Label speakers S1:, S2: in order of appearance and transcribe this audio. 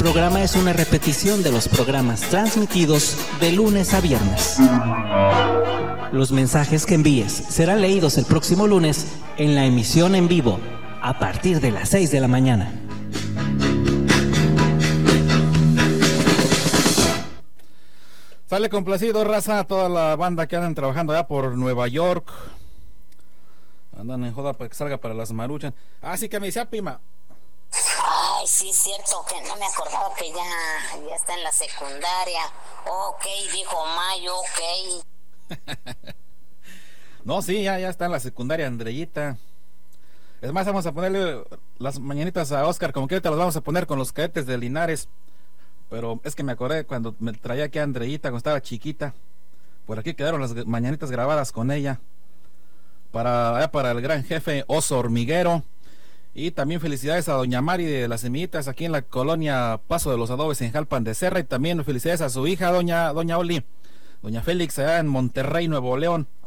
S1: programa es una repetición de los programas transmitidos de lunes a viernes. Los mensajes que envíes serán leídos el próximo lunes en la emisión en vivo a partir de las 6 de la mañana.
S2: Sale complacido, raza, a toda la banda que andan trabajando allá por Nueva York. Andan en joda para que salga para las Maruchan. Así que me decía Pima.
S3: Ay, sí, cierto, que no me acordaba que ya está en la secundaria. Ok, dijo Mayo, ok.
S2: No, sí, ya está en la secundaria, Andreyita. Es más, vamos a ponerle las mañanitas a Oscar, como que ahorita las vamos a poner con los cadetes de Linares. Pero es que me acordé cuando me traía aquí a Andreyita cuando estaba chiquita. Por aquí quedaron las mañanitas grabadas con ella. Para el gran jefe Oso Hormiguero. Y también felicidades a doña Mari de las Semillitas aquí en la colonia Paso de los Adobes en Jalpan de Serra. Y también felicidades a su hija doña Oli, doña Félix allá en Monterrey, Nuevo León.